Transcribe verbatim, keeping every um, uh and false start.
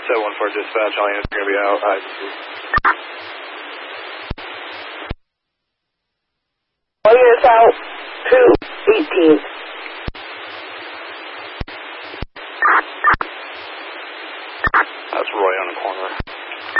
seven one four dispatch, all units are going to be out. I see. All units out, two eighteen. That's Roy on the corner.